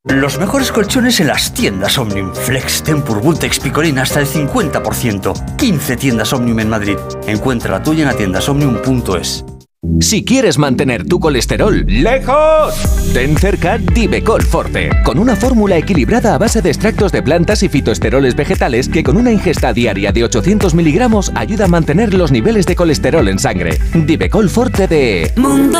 Los mejores colchones en las tiendas Omnium. Flex, Tempur, Vultex, Picolín hasta el 50%. 15 tiendas Omnium en Madrid. Encuentra la tuya en tiendasomnium.es. Si quieres mantener tu colesterol lejos, ten cerca Divecol Forte, con una fórmula equilibrada a base de extractos de plantas y fitoesteroles vegetales que con una ingesta diaria de 800 miligramos ayuda a mantener los niveles de colesterol en sangre. Divecol Forte de Mundo